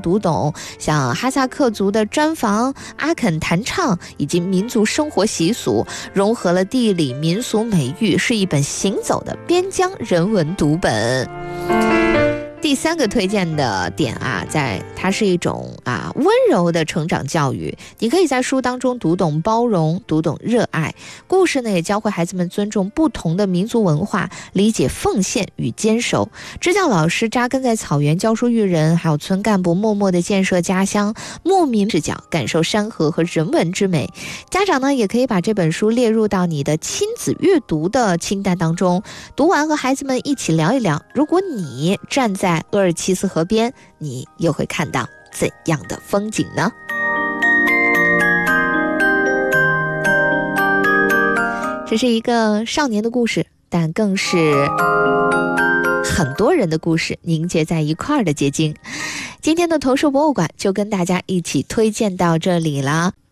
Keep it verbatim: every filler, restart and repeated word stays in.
读懂像哈萨克族的毡房、阿肯弹唱以及民族生活习俗，融合了地理、民俗、美育，是一本行走的边疆人文读本。第三个推荐的点啊，在它是一种啊温柔的成长教育，你可以在书当中读懂包容，读懂热爱。故事呢也教会孩子们尊重不同的民族文化，理解奉献与坚守。支教老师扎根在草原教书育人，还有村干部默默的建设家乡，牧民视角感受山河和人文之美。家长呢也可以把这本书列入到你的亲子阅读的清单当中，读完和孩子们一起聊一聊，如果你站在鄂尔齐斯河边，你又会看到怎样的风景呢？这是一个少年的故事，但更是很多人的故事凝结在一块儿的结晶。今天的童书博物馆就跟大家一起推荐到这里了。